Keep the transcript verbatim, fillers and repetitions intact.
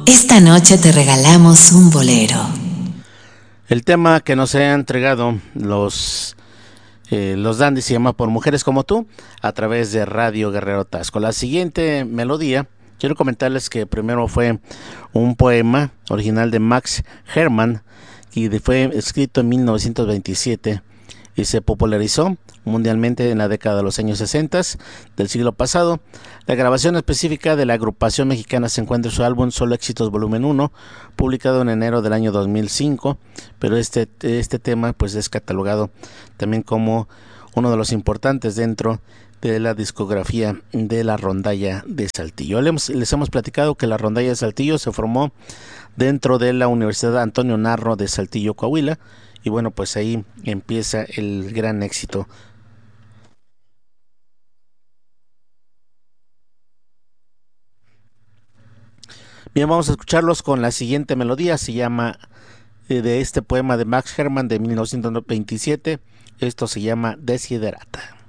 esta noche te regalamos un bolero. El tema que nos han entregado los eh, los Dandies se llama Por Mujeres Como Tú, a través de Radio Guerrero Tasco. La siguiente melodía, quiero comentarles que primero fue un poema original de Max Hermann y fue escrito en mil novecientos veintisiete y se popularizó mundialmente en la década de los años sesenta del siglo pasado. La grabación específica de la agrupación mexicana se encuentra en su álbum Solo Éxitos Volumen uno, publicado en enero del año dos mil cinco, pero este, este tema pues es catalogado también como uno de los importantes dentro de la discografía de la Rondalla de Saltillo. Les, les hemos platicado que la Rondalla de Saltillo se formó dentro de la Universidad Antonio Narro de Saltillo, Coahuila, y bueno, pues ahí empieza el gran éxito. Bien, vamos a escucharlos con la siguiente melodía, se llama eh, de este poema de Max Hermann de mil novecientos veintisiete, esto se llama Desiderata.